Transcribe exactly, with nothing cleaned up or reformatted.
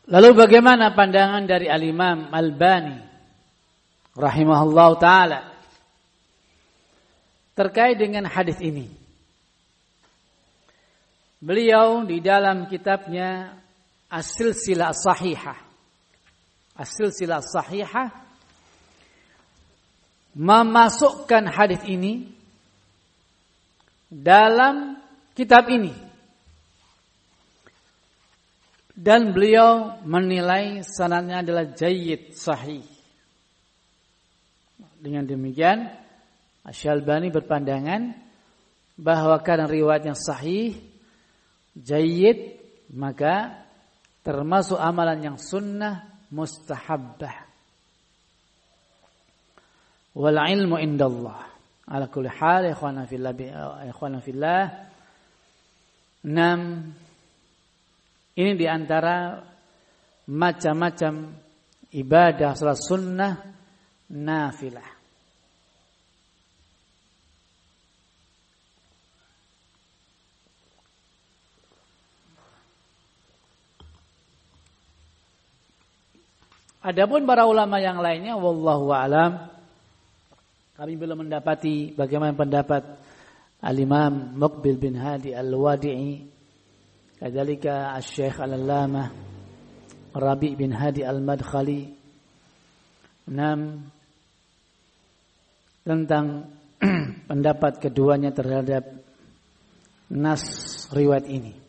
Lalu bagaimana pandangan dari Al-Imam Al-Albani rahimahullah ta'ala terkait dengan hadis ini? Beliau di dalam kitabnya As-Silsilah As-Sahihah As-Silsilah As-Sahihah memasukkan hadis ini dalam kitab ini, dan beliau menilai sanadnya adalah jayyid, sahih. Dengan demikian Asy-Syalbani berpandangan bahwa karena riwayatnya sahih, jayyid, maka termasuk amalan yang sunnah mustahabbah. Wal ilmu indallah. Ala kulli hal, ikhwana fillah, ikhwana fillah. Enam, ini diantara macam-macam ibadah salat sunnah nafilah. Adapun para ulama yang lainnya, wallahu a'lam, kami belum mendapati bagaimana pendapat Al-Imam Muqbil bin Hadi Al-Wadi'i, kadzalika Asy-Syaikh Al-Allamah Rabi' bin Hadi Al-Madkhali, enam, tentang pendapat keduanya terhadap nas riwayat ini.